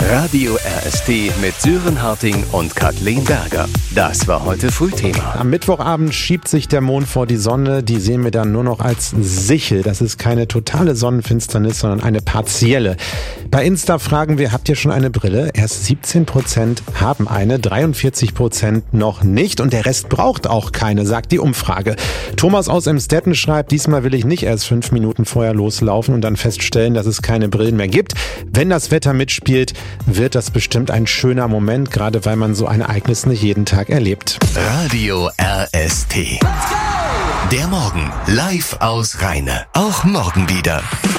Radio RST mit Sören Harting und Kathleen Berger. Das war heute Frühthema. Am Mittwochabend schiebt sich der Mond vor die Sonne. Die sehen wir dann nur noch als Sichel. Das ist keine totale Sonnenfinsternis, sondern eine partielle. Bei Insta fragen wir, habt ihr schon eine Brille? Erst 17% haben eine, 43% noch nicht. Und der Rest braucht auch keine, sagt die Umfrage. Thomas aus Emstetten schreibt, diesmal will ich nicht erst 5 Minuten vorher loslaufen und dann feststellen, dass es keine Brillen mehr gibt. Wenn das Wetter mitspielt, wird das bestimmt ein schöner Moment, gerade weil man so ein Ereignis nicht jeden Tag erlebt. Radio RST. Der Morgen live aus Rheine. Auch morgen wieder.